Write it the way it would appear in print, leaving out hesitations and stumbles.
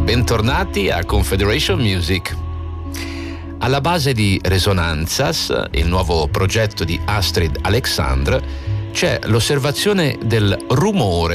bentornati a Confederation Music. Alla base di Resonanzas, il nuovo progetto di Astrid Alexandre, c'è l'osservazione del rumore